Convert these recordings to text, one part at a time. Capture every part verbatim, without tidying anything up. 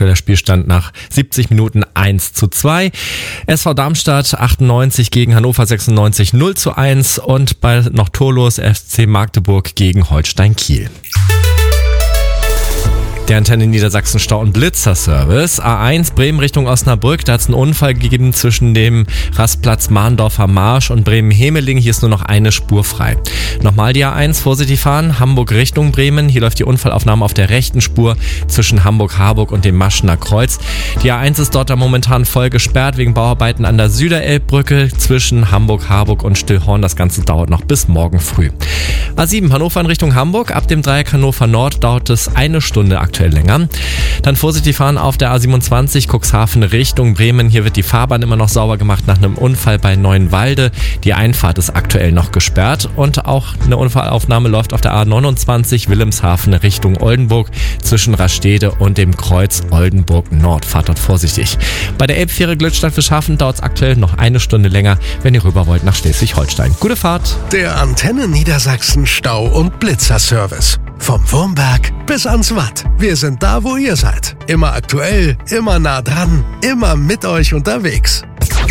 aktueller Spielstand nach siebzig Minuten eins zu zwei. S V Darmstadt achtundneunzig gegen Hannover sechsundneunzig null zu eins und bei noch torlos F C Magdeburg gegen Holstein Kiel. Der Antenne Niedersachsen Stau- und Blitzer-Service. A eins Bremen Richtung Osnabrück. Da hat es einen Unfall gegeben zwischen dem Rastplatz Mahndorfer Marsch und Bremen-Hemeling. Hier ist nur noch eine Spur frei. Nochmal die A eins, vorsichtig fahren. Hamburg Richtung Bremen. Hier läuft die Unfallaufnahme auf der rechten Spur zwischen Hamburg-Harburg und dem Maschener Kreuz. Die A eins ist dort momentan voll gesperrt wegen Bauarbeiten an der Süderelbbrücke zwischen Hamburg-Harburg und Stillhorn. Das Ganze dauert noch bis morgen früh. A sieben Hannover in Richtung Hamburg. Ab dem Dreieck Hannover Nord dauert es eine Stunde aktuell länger. Dann vorsichtig fahren auf der A siebenundzwanzig Cuxhaven Richtung Bremen. Hier wird die Fahrbahn immer noch sauber gemacht nach einem Unfall bei Neuenwalde. Die Einfahrt ist aktuell noch gesperrt und auch eine Unfallaufnahme läuft auf der A neunundzwanzig Wilhelmshaven Richtung Oldenburg zwischen Rastede und dem Kreuz Oldenburg Nord. Fahrt dort vorsichtig. Bei der Elbfähre Glückstadt-Fischhafen dauert es aktuell noch eine Stunde länger, wenn ihr rüber wollt nach Schleswig-Holstein. Gute Fahrt! Der Antenne Niedersachsen Stau- und Blitzer-Service. Vom Wurmberg bis ans Watt. Wir sind da, wo ihr seid. Immer aktuell, immer nah dran, immer mit euch unterwegs.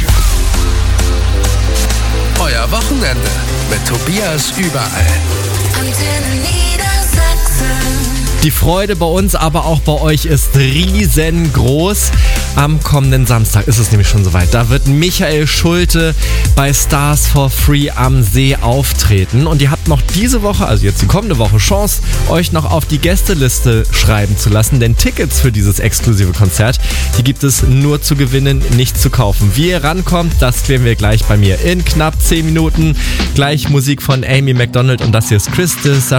Euer Wochenende mit Tobias überall. Antenne Niedersachsen. Die Freude bei uns, aber auch bei euch ist riesengroß. Am kommenden Samstag ist es nämlich schon soweit. Da wird Michael Schulte bei Stars for Free am See auftreten. Und ihr habt noch diese Woche, also jetzt die kommende Woche, Chance, euch noch auf die Gästeliste schreiben zu lassen. Denn Tickets für dieses exklusive Konzert, die gibt es nur zu gewinnen, nicht zu kaufen. Wie ihr rankommt, das klären wir gleich bei mir in knapp zehn Minuten. Gleich Musik von Amy Macdonald und das hier ist Christus